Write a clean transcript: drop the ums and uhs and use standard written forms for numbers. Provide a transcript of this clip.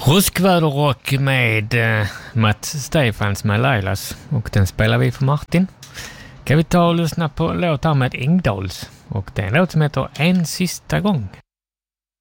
Ruskväderrock med Mats Stefans med Lailas, och den spelar vi för Martin. Kan vi ta och lyssna på låt här med Engdahls, och det är en låt som heter En sista gång.